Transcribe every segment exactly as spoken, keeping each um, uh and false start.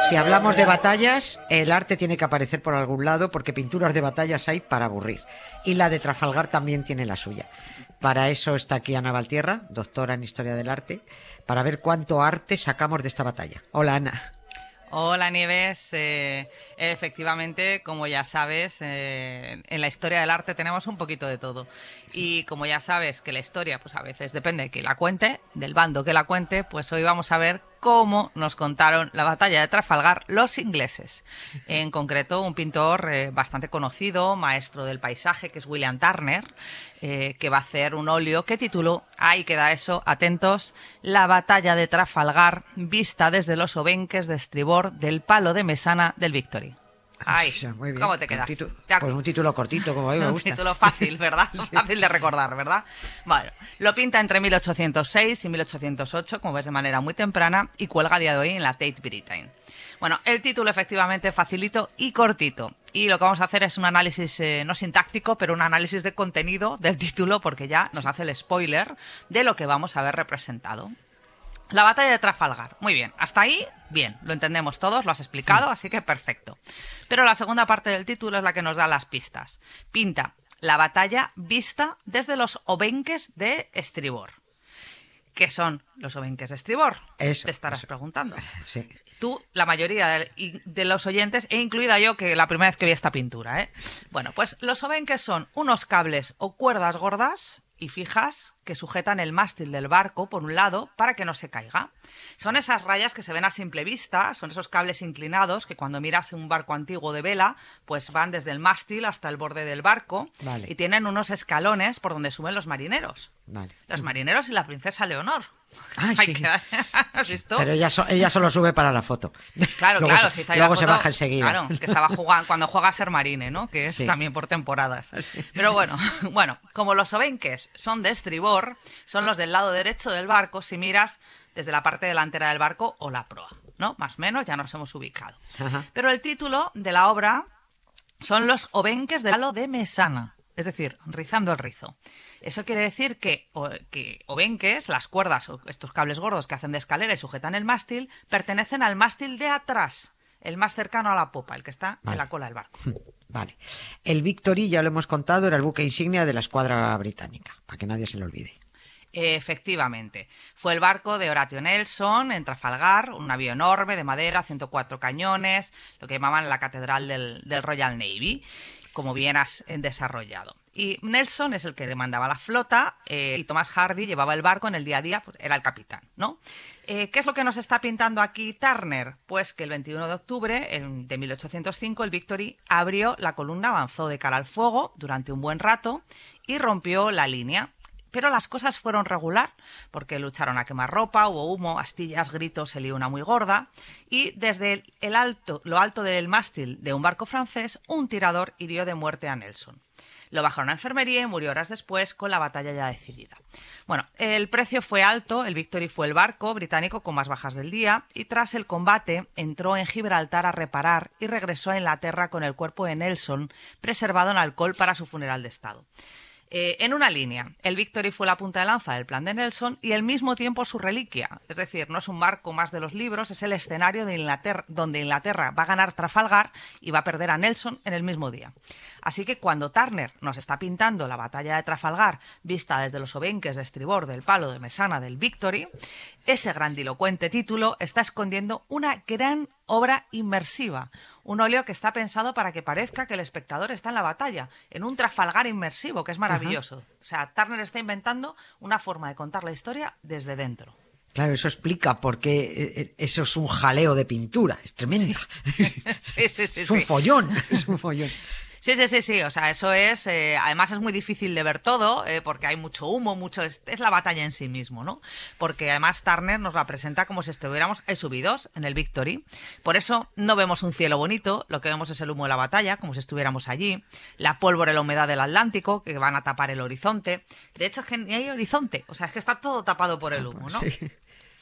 Si hablamos de batallas, el arte tiene que aparecer por algún lado porque pinturas de batallas hay para aburrir. Y la de Trafalgar también tiene la suya. Para eso está aquí Ana Valtierra, doctora en Historia del Arte, para ver cuánto arte sacamos de esta batalla. Hola, Ana. Hola Nieves, eh, efectivamente, como ya sabes, eh, en la historia del arte tenemos un poquito de todo. Y como ya sabes que la historia, pues a veces depende de que la cuente, del bando que la cuente, pues hoy vamos a ver cómo nos contaron la batalla de Trafalgar los ingleses. En concreto, un pintor eh, bastante conocido, maestro del paisaje, que es William Turner, eh, que va a hacer un óleo que tituló, ahí queda eso, atentos, La batalla de Trafalgar vista desde los obenques de estribor del palo de mesana del Victory. Ay, muy bien. ¿Cómo te quedas? Título, ¿Te pues un título cortito, como a mí me gusta. Un título fácil, ¿verdad? Sí. Fácil de recordar, ¿verdad? Bueno, lo pinta entre mil ochocientos seis y mil ochocientos ocho, como ves, de manera muy temprana, y cuelga a día de hoy en la Tate Britain. Bueno, el título efectivamente facilito y cortito. Y lo que vamos a hacer es un análisis, eh, no sintáctico, pero un análisis de contenido del título, porque ya nos hace el spoiler de lo que vamos a ver representado. La batalla de Trafalgar. Muy bien. Hasta ahí, bien. Lo entendemos todos, lo has explicado, así que perfecto. Pero la segunda parte del título es la que nos da las pistas. Pinta la batalla vista desde los obenques de estribor. ¿Qué son los obenques de estribor? Eso. Te estarás eso. preguntando. Sí. Tú, la mayoría de, de los oyentes, e incluida yo, que la primera vez que vi esta pintura, ¿eh? Bueno, pues los obenques son unos cables o cuerdas gordas y fijas que sujetan el mástil del barco por un lado para que no se caiga. Son esas rayas que se ven a simple vista, son esos cables inclinados que cuando miras un barco antiguo de vela, pues van desde el mástil hasta el borde del barco. Vale. Y tienen unos escalones por donde suben los marineros. Vale. Los marineros y la princesa Leonor. Ah, Ay, sí. que- ¿Has visto? Pero ella, so- ella solo sube para la foto. Claro, luego claro, se, si está ahí luego la se foto, baja enseguida. Claro, que estaba jugando cuando juega a ser marine, ¿no? Que es Sí. también por temporadas. Pero bueno, bueno, como los obenques son de estribor, son los del lado derecho del barco si miras desde la parte delantera del barco o la proa, ¿no? Más o menos ya nos hemos ubicado. Ajá. Pero el título de la obra son los obenques del palo de mesana, es decir, rizando el rizo. Eso quiere decir que, o, que obenques, las cuerdas o estos cables gordos que hacen de escalera y sujetan el mástil, pertenecen al mástil de atrás, el más cercano a la popa, el que está Vale. en la cola del barco. Vale. El Victory, ya lo hemos contado, era el buque insignia de la escuadra británica, para que nadie se lo olvide. Efectivamente. Fue el barco de Horatio Nelson en Trafalgar, un navío enorme de madera, ciento cuatro cañones, lo que llamaban la catedral del, del Royal Navy, como bien has eh, desarrollado. Y Nelson es el que demandaba la flota eh, y Thomas Hardy llevaba el barco en el día a día, pues era el capitán, ¿no? Eh, ¿Qué es lo que nos está pintando aquí Turner? Pues que el veintiuno de octubre en- de mil ochocientos cinco el Victory abrió la columna, avanzó de cara al fuego durante un buen rato y rompió la línea. Pero las cosas fueron regular, porque lucharon a quemarropa, hubo humo, astillas, gritos, se lió una muy gorda, y desde el, el alto, lo alto del mástil de un barco francés, un tirador hirió de muerte a Nelson. Lo bajaron a enfermería y murió horas después con la batalla ya decidida. Bueno, el precio fue alto, el Victory fue el barco británico con más bajas del día, y tras el combate entró en Gibraltar a reparar y regresó a Inglaterra con el cuerpo de Nelson preservado en alcohol para su funeral de estado. Eh, en una línea, el Victory fue la punta de lanza del plan de Nelson y al mismo tiempo su reliquia. Es decir, no es un barco más de los libros, es el escenario de Inglaterra, donde Inglaterra va a ganar Trafalgar y va a perder a Nelson en el mismo día. Así que cuando Turner nos está pintando la batalla de Trafalgar vista desde los obenques de estribor del palo de mesana del Victory, ese grandilocuente título está escondiendo una gran obra inmersiva, un óleo que está pensado para que parezca que el espectador está en la batalla, en un Trafalgar inmersivo, que es maravilloso. O sea, Turner está inventando una forma de contar la historia desde dentro. Claro, eso explica por qué eh, eso es un jaleo de pintura, es tremenda. Sí, sí, sí. Es un sí. follón, es un follón. Sí, sí, sí, sí, o sea, eso es, eh, además es muy difícil de ver todo, eh, porque hay mucho humo, mucho, es, es la batalla en sí mismo, ¿no? Porque además Turner nos la presenta como si estuviéramos eh, subidos en el Victory, por eso no vemos un cielo bonito, lo que vemos es el humo de la batalla, como si estuviéramos allí, la pólvora y la humedad del Atlántico, que van a tapar el horizonte, de hecho es que ni hay horizonte, o sea, es que está todo tapado por el humo, ¿no? Sí.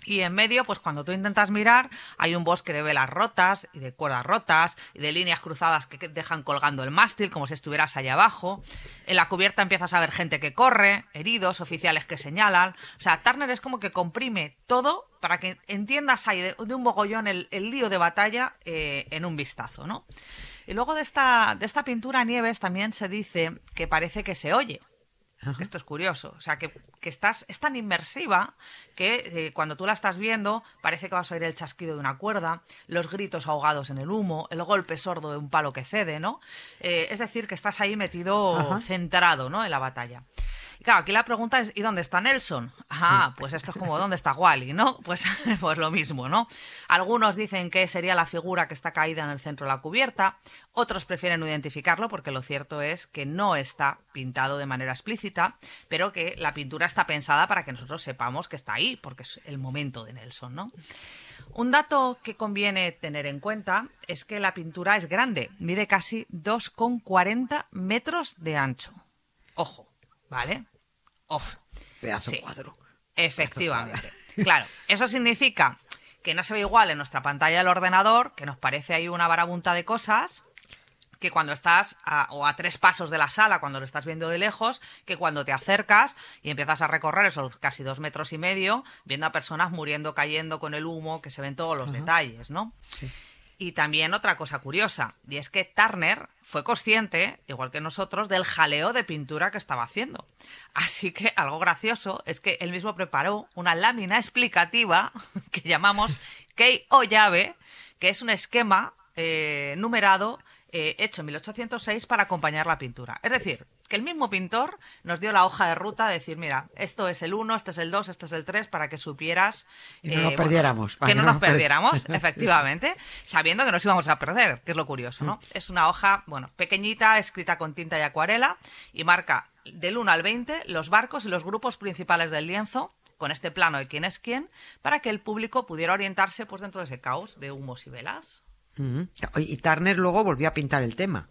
Y en medio, pues cuando tú intentas mirar, hay un bosque de velas rotas y de cuerdas rotas y de líneas cruzadas que dejan colgando el mástil como si estuvieras allá abajo. En la cubierta empiezas a ver gente que corre, heridos, oficiales que señalan. O sea, Turner es como que comprime todo para que entiendas ahí de, de un mogollón el, el lío de batalla eh, en un vistazo, ¿no? Y luego de esta, de esta pintura, Nieves, también se dice que parece que se oye. Ajá. Esto es curioso, o sea, que, que estás, es tan inmersiva que eh, cuando tú la estás viendo parece que vas a oír el chasquido de una cuerda, los gritos ahogados en el humo, el golpe sordo de un palo que cede, ¿no? Eh, es decir, que estás ahí metido, Ajá. centrado, ¿no?, en la batalla. Y claro, aquí la pregunta es, ¿y dónde está Nelson? Ah, pues esto es como, ¿dónde está Wally, no? Pues, pues lo mismo, ¿no? Algunos dicen que sería la figura que está caída en el centro de la cubierta, otros prefieren no identificarlo porque lo cierto es que no está pintado de manera explícita, pero que la pintura está pensada para que nosotros sepamos que está ahí, porque es el momento de Nelson, ¿no? Un dato que conviene tener en cuenta es que la pintura es grande, mide casi dos coma cuarenta metros de ancho. Ojo, ¿vale? Ojo. Pedazo sí, cuadro. Efectivamente. Pedazo cuadro. Claro, eso significa que no se ve igual en nuestra pantalla del ordenador, que nos parece ahí una marabunta de cosas, que cuando estás a, o a tres pasos de la sala, cuando lo estás viendo de lejos, que cuando te acercas y empiezas a recorrer esos casi dos metros y medio, viendo a personas muriendo, cayendo con el humo, que se ven todos los uh-huh. detalles, ¿no? Sí. Y también otra cosa curiosa, y es que Turner fue consciente, igual que nosotros, del jaleo de pintura que estaba haciendo. Así que algo gracioso es que él mismo preparó una lámina explicativa que llamamos key o llave, que es un esquema eh, numerado eh, hecho en mil ochocientos seis para acompañar la pintura. Es decir, que el mismo pintor nos dio la hoja de ruta de decir, mira, esto es el uno, este es el dos, este es el tres, para que supieras... Y no eh, nos perdiéramos. Bueno, que no nos perdiéramos, efectivamente, sabiendo que nos íbamos a perder, que es lo curioso, ¿no? Es una hoja, bueno, pequeñita, escrita con tinta y acuarela, y marca del uno al veinte los barcos y los grupos principales del lienzo, con este plano de quién es quién, para que el público pudiera orientarse pues dentro de ese caos de humos y velas. Uh-huh. Y Turner luego volvió a pintar el tema.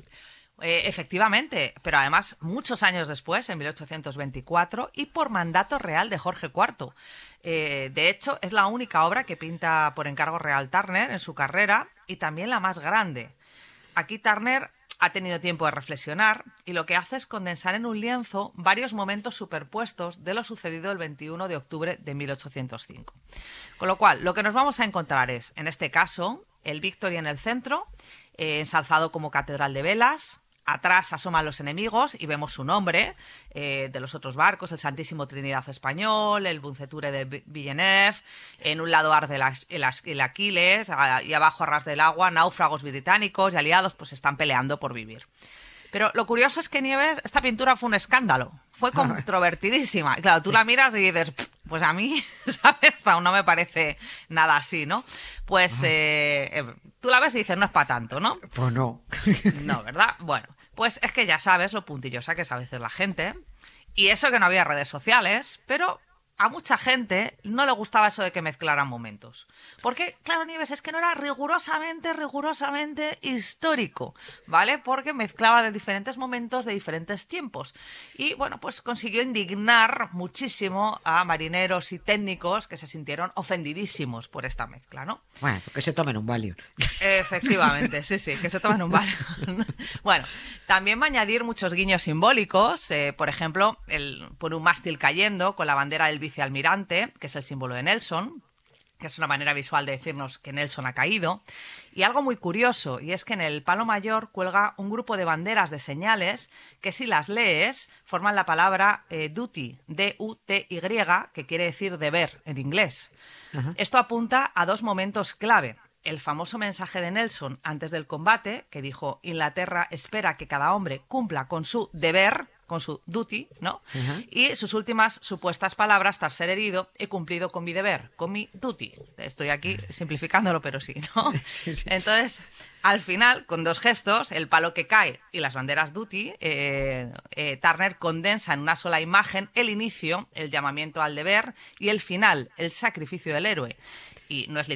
Eh, efectivamente, pero además muchos años después, en mil ochocientos veinticuatro, y por mandato real de Jorge cuarto. Eh, de hecho, es la única obra que pinta por encargo real Turner en su carrera y también la más grande. Aquí Turner ha tenido tiempo de reflexionar y lo que hace es condensar en un lienzo varios momentos superpuestos de lo sucedido el veintiuno de octubre de mil ochocientos cinco. Con lo cual, lo que nos vamos a encontrar es, en este caso, el Victory en el centro, eh, ensalzado como catedral de velas. Atrás asoman los enemigos y vemos su nombre, eh, de los otros barcos, el Santísimo Trinidad Español, el Bunceture de Villeneuve, en un lado arde el, el Aquiles, y abajo a ras del agua, náufragos británicos y aliados pues están peleando por vivir. Pero lo curioso es que, Nieves, esta pintura fue un escándalo, fue controvertidísima. Y claro, tú la miras y dices, pues a mí, ¿sabes? Aún no me parece nada así, ¿no? Pues eh, eh, tú la ves y dices, no es para tanto, ¿no? Pues no. No, ¿verdad? Bueno, pues es que ya sabes lo puntillosa que es a veces la gente. Y eso que no había redes sociales, pero a mucha gente no le gustaba eso de que mezclaran momentos. Porque, claro, Nieves, es que no era rigurosamente, rigurosamente histórico, ¿vale? Porque mezclaba de diferentes momentos, de diferentes tiempos. Y, bueno, pues consiguió indignar muchísimo a marineros y técnicos que se sintieron ofendidísimos por esta mezcla, ¿no? Bueno, que se tomen un Valium. Efectivamente, sí, sí, que se tomen un Valium. Bueno, también va a añadir muchos guiños simbólicos, eh, por ejemplo, el, por un mástil cayendo con la bandera del vicealmirante, que es el símbolo de Nelson, que es una manera visual de decirnos que Nelson ha caído. Y algo muy curioso, y es que en el palo mayor cuelga un grupo de banderas de señales que si las lees forman la palabra eh, duty, D U T Y, que quiere decir deber en inglés. Ajá. Esto apunta a dos momentos clave. El famoso mensaje de Nelson antes del combate, que dijo: Inglaterra espera que cada hombre cumpla con su deber, con su duty, ¿no? Uh-huh. Y sus últimas supuestas palabras tras ser herido: he cumplido con mi deber, con mi duty. Estoy aquí simplificándolo, pero sí, ¿no? Sí, sí. Entonces, al final, con dos gestos, el palo que cae y las banderas duty, eh, eh, Turner condensa en una sola imagen el inicio, el llamamiento al deber, y el final, el sacrificio del héroe. Y no es literal.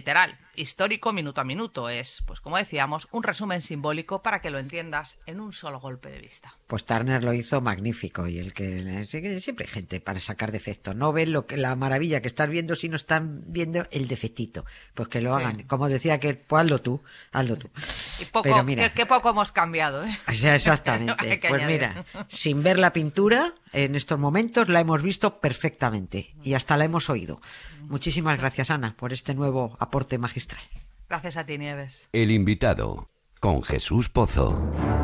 histórico minuto a minuto. Es, pues como decíamos, un resumen simbólico para que lo entiendas en un solo golpe de vista. Pues Turner lo hizo magnífico, y el que siempre hay gente para sacar defectos. No ven lo que la maravilla que estás viendo si no están viendo el defectito. Pues que lo sí. hagan. Como decía que, pues hazlo tú, hazlo tú. Y poco, Pero mira, qué, qué poco hemos cambiado, ¿eh? O sea, exactamente. Pues mira, sin ver la pintura, en estos momentos la hemos visto perfectamente y hasta la hemos oído. Muchísimas gracias, Ana, por este nuevo aporte magistral. Gracias a ti, Nieves. El invitado, con Jesús Pozo.